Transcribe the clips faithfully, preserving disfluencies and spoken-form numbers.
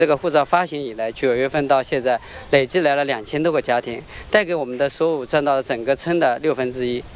这个护照发行以来，九月份到现在累计来了两千多个家庭，带给我们的收入占到了整个村的六分之一。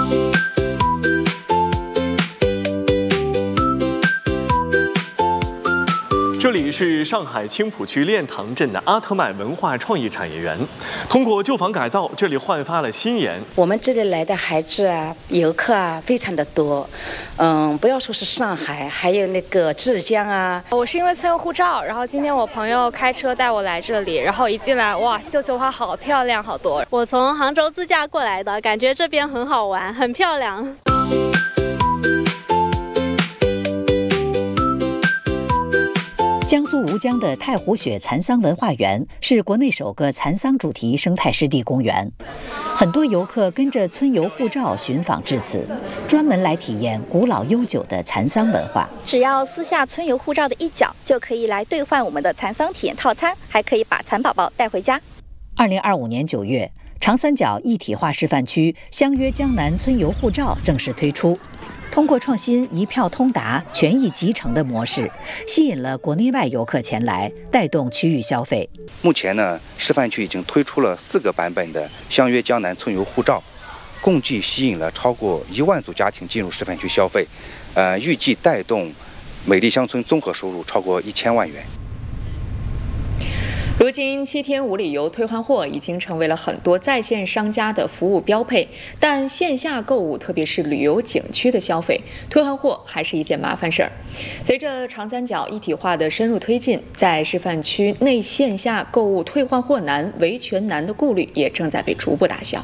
这里是上海青浦区练塘镇的阿特曼文化创意产业园，通过旧房改造，这里焕发了新颜。 我们这里来的孩子啊、游客啊，非常的多。嗯，不要说是上海，还有那个浙江啊。 我是因为村有护照，然后今天我朋友开车带我来这里，然后一进来，哇，绣球花好漂亮，好多。 我从杭州自驾过来的，感觉这边很好玩，很漂亮。 江苏吴江的太湖雪蚕桑文化园是国内首个蚕桑主题生态湿地公园，很多游客跟着村游护照寻访至此，专门来体验古老悠久的蚕桑文化。 只要撕下村游护照的一角，就可以来兑换我们的蚕桑体验套餐，还可以把蚕宝宝带回家。 二零二五年九月，长三角一体化示范区相约江南村游护照正式推出。通过创新一票通达、权益集成的模式，吸引了国内外游客前来，带动区域消费。 目前呢，示范区已经推出了四个版本的相约江南村游护照，共计吸引了超过一万组家庭进入示范区消费，呃，预计带动美丽乡村综合收入超过一千万元。 如今七天无理由退换货已经成为了很多在线商家的服务标配，但线下购物，特别是旅游景区的消费，退换货还是一件麻烦事儿。随着长三角一体化的深入推进，在示范区内线下购物退换货难、维权难的顾虑也正在被逐步打消。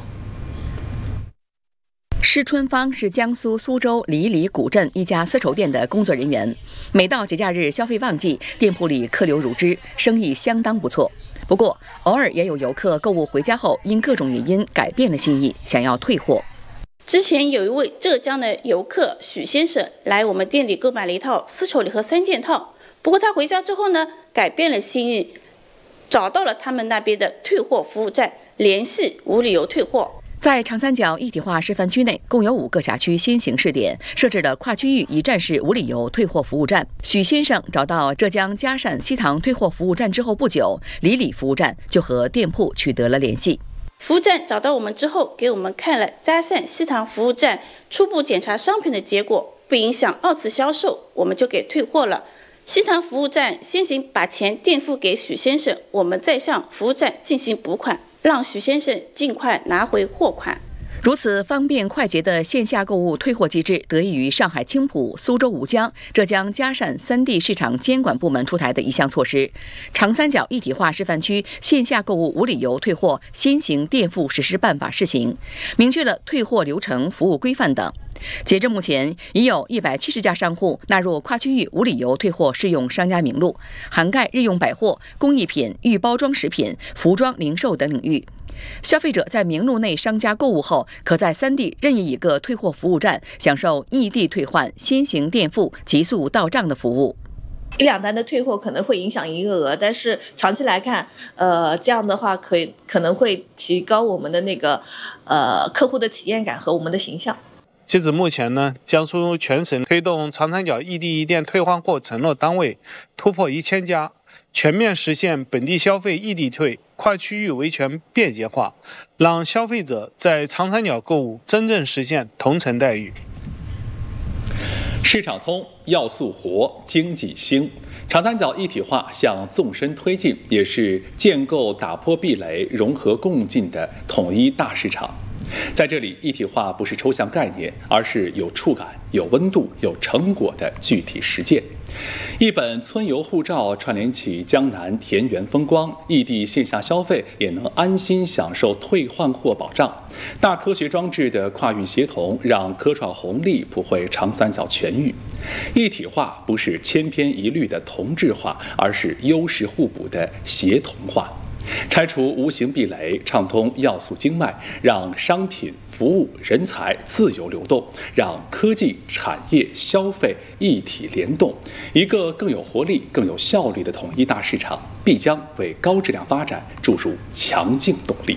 施春芳是江苏苏州黎里古镇一家丝绸店的工作人员。每到节假日消费旺季，店铺里客流如织，生意相当不错。不过，偶尔也有游客购物回家后，因各种原因改变了心意，想要退货。 之前有一位浙江的游客许先生来我们店里购买了一套丝绸礼盒三件套，不过他回家之后呢，改变了心意，找到了他们那边的退货服务站，联系无理由退货。在长三角一体化示范区内，共有五个辖区新型试点，设置了跨区域一站式无理由退货服务站。许先生找到浙江嘉善西塘退货服务站之后不久，黎里服务站就和店铺取得了联系。服务站找到我们之后，给我们看了嘉善西塘服务站初步检查商品的结果，不影响二次销售，我们就给退货了。西塘服务站先行把钱垫付给许先生，我们再向服务站进行补款，让许先生尽快拿回货款。如此方便快捷的线下购物退货机制，得益于上海青浦、苏州吴江、浙江嘉善三地市场监管部门出台的一项措施——长三角一体化示范区线下购物无理由退货先行垫付实施办法试行，明确了退货流程、服务规范等。截至目前，已有一百七十家商户纳入跨区域无理由退货适用商家名录，涵盖日用百货、工艺品、预包装食品、服装零售等领域。消费者在名录内商家购物后，可在三地任意一个退货服务站享受异地退换、先行垫付、急速到账的服务。 一两单的退货可能会影响营业额，但是长期来看，呃，这样的话可以可能会提高我们的那个呃客户的体验感和我们的形象。 截止目前呢，江苏全省推动长三角异地一店退换货承诺单位突破一千家，全面实现本地消费异地退、跨区域维权便捷化，让消费者在长三角购物真正实现同城待遇。 市场通，要素活，经济兴。长三角一体化向纵深推进，也是建构打破壁垒、融合共进的统一大市场。在这里，一体化不是抽象概念，而是有触感、有温度、有成果的具体实践。一本村游护照串联起江南田园风光，异地线下消费也能安心享受退换货保障。大科学装置的跨域协同，让科创红利普惠长三角全域。一体化不是千篇一律的同质化，而是优势互补的协同化。拆除无形壁垒，畅通要素经脉，让商品、服务、人才自由流动，让科技、产业、消费一体联动。一个更有活力、更有效率的统一大市场，必将为高质量发展注入强劲动力。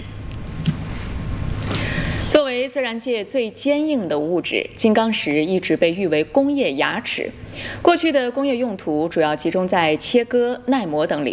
作为自然界最坚硬的物质，金刚石一直被誉为工业牙齿。过去的工业用途主要集中在切割、耐磨等领